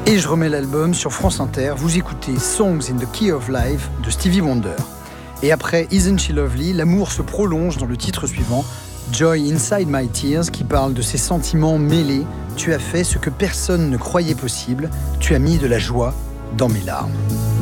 Et je remets l'album sur France Inter. Vous écoutez Songs in the Key of Life de Stevie Wonder. Et après Isn't She Lovely, l'amour se prolonge dans le titre suivant, Joy Inside My Tears, qui parle de ses sentiments mêlés. Tu as fait ce que personne ne croyait possible. Tu as mis de la joie dans mes larmes.